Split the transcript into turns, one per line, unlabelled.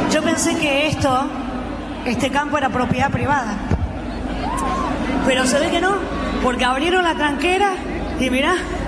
Yo pensé que este campo era propiedad privada. Pero se ve que no, porque abrieron la tranquera y mirá,